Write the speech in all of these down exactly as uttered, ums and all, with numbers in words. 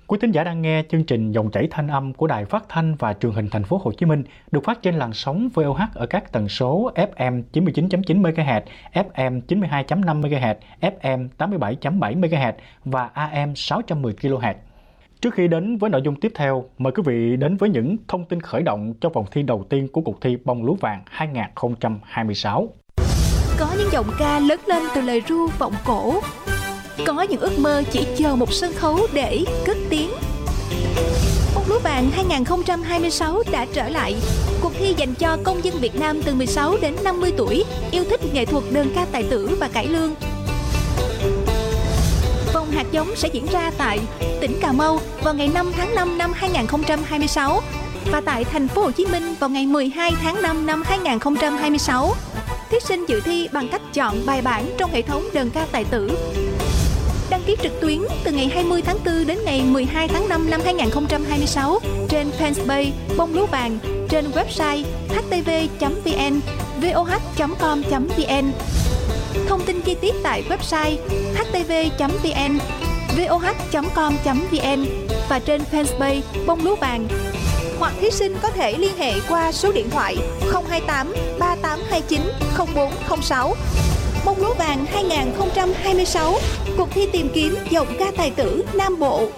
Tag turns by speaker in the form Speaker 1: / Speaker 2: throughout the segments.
Speaker 1: Quý thính giả đang nghe chương trình Dòng chảy thanh âm của Đài Phát thanh và Truyền hình Thành phố Hồ Chí Minh, được phát trên làn sóng vê o hát ở các tần số ép em chín mươi chín chấm chín mê ga héc, ép em chín mươi hai chấm năm mê ga héc, ép em tám mươi bảy chấm bảy mê ga héc và a em sáu trăm mười ki lô héc. Trước khi đến với nội dung tiếp theo, mời quý vị đến với những thông tin khởi động cho vòng thi đầu tiên của cuộc thi Bông Lúa Vàng hai không hai sáu.
Speaker 2: Có những giọng ca lớn lên từ lời ru vọng cổ. Có những ước mơ chỉ chờ một sân khấu để cất tiếng. Bông Lúa Vàng hai không hai sáu đã trở lại. Cuộc thi dành cho công dân Việt Nam từ mười sáu đến năm mươi tuổi, yêu thích nghệ thuật đơn ca tài tử và cải lương. Vòng hạt giống sẽ diễn ra tại tỉnh Cà Mau vào ngày năm tháng năm năm hai không hai sáu và tại thành phố Hồ Chí Minh vào ngày mười hai tháng năm năm hai không hai sáu. Thí sinh dự thi bằng cách chọn bài bản trong hệ thống đơn ca tài tử. Đăng ký trực tuyến từ ngày hai mươi tháng tư đến ngày mười hai tháng năm năm hai không hai sáu trên fanpage Bông Lúa Vàng, trên website h t v chấm v n, v o h chấm com chấm v n. Thông tin chi tiết tại website h t v chấm v n, v o h chấm com chấm v n và trên fanpage Bông Lúa Vàng. Hoặc thí sinh có thể liên hệ qua số điện thoại không hai tám ba tám hai chín không bốn không sáu. Bông Lúa Vàng hai không hai sáu, cuộc thi tìm kiếm giọng ca tài tử Nam Bộ.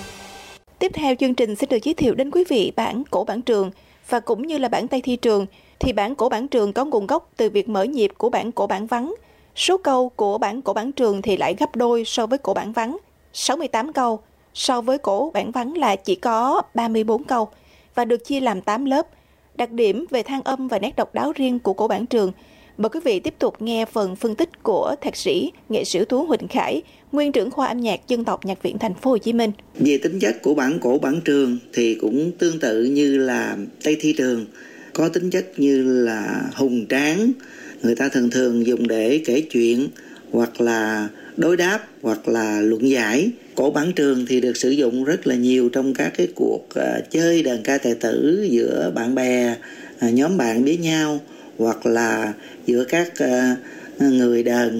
Speaker 2: Tiếp theo chương trình sẽ được giới thiệu đến quý vị bản cổ bản trường, và cũng như là bản Tây thi trường thì bản cổ bản trường có nguồn gốc từ việc mở nhịp của bản cổ bản vắng. Số câu của bản cổ bản trường thì lại gấp đôi so với cổ bản vắng, sáu mươi tám câu, so với cổ bản vắng là chỉ có ba mươi bốn câu, và được chia làm tám lớp. Đặc điểm về than âm và nét độc đáo riêng của cổ bản trường. Mời quý vị tiếp tục nghe phần phân tích của thạc sĩ, nghệ sĩ ưu tú Huỳnh Khải, nguyên trưởng khoa âm nhạc dân tộc Nhạc viện Thành phố Hồ Chí Minh.
Speaker 3: Về tính chất của bản cổ bản trường thì cũng tương tự như là Tây thi trường, có tính chất như là hùng tráng, người ta thường thường dùng để kể chuyện hoặc là đối đáp hoặc là luận giải. Cổ bản trường thì được sử dụng rất là nhiều trong các cái cuộc uh, chơi đờn ca tài tử giữa bạn bè, uh, nhóm bạn với nhau, hoặc là giữa các uh, người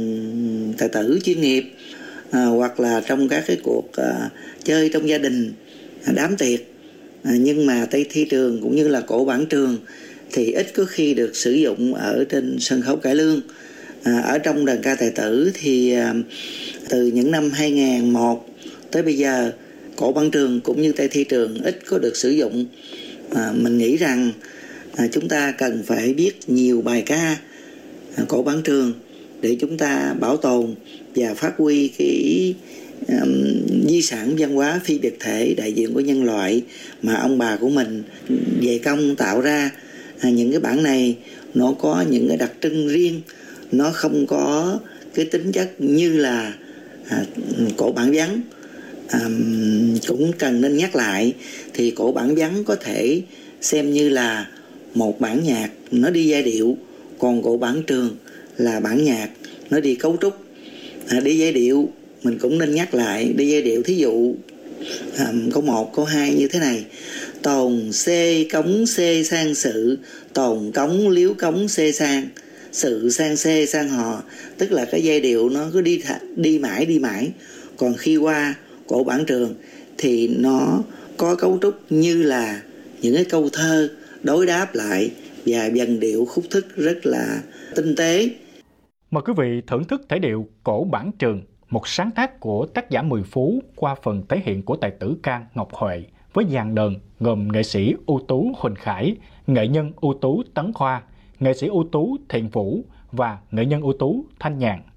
Speaker 3: đờn tài tử chuyên nghiệp, uh, hoặc là trong các cái cuộc uh, chơi trong gia đình, uh, đám tiệc. Uh, nhưng mà Tây thi trường cũng như là cổ bản trường thì ít có khi được sử dụng ở trên sân khấu cải lương. À, ở trong đờn ca tài tử thì à, từ những năm hai nghìn không trăm lẻ một tới bây giờ, cổ bản trường cũng như Tây thi trường ít có được sử dụng. À, mình nghĩ rằng à, chúng ta cần phải biết nhiều bài ca à, cổ bản trường để chúng ta bảo tồn và phát huy cái um, di sản văn hóa phi vật thể đại diện của nhân loại mà ông bà của mình dày công tạo ra. À, những cái bản này nó có những cái đặc trưng riêng, nó không có cái tính chất như là à, cổ bản vắng. À, cũng cần nên nhắc lại thì cổ bản vắng có thể xem như là một bản nhạc nó đi giai điệu, còn cổ bản trường là bản nhạc nó đi cấu trúc. À, đi giai điệu mình cũng nên nhắc lại, đi giai điệu thí dụ à, câu một, câu hai như thế này: tồn xê cống xê sang sự, tồn cống liếu cống xê sang, sự sang xê sang hò. Tức là cái giai điệu nó cứ đi đi mãi đi mãi. Còn khi qua cổ bản trường thì nó có cấu trúc như là những cái câu thơ đối đáp lại và dần điệu khúc thức rất là tinh tế.
Speaker 1: Mời quý vị thưởng thức thể điệu cổ bản trường, một sáng tác của tác giả Mười Phú qua phần thể hiện của tài tử ca Ngọc Huệ với dàn đờn gồm nghệ sĩ ưu tú Huỳnh Khải, nghệ nhân ưu tú Tấn Khoa, nghệ sĩ ưu tú Thiện Vũ và nghệ nhân ưu tú Thanh Nhàn.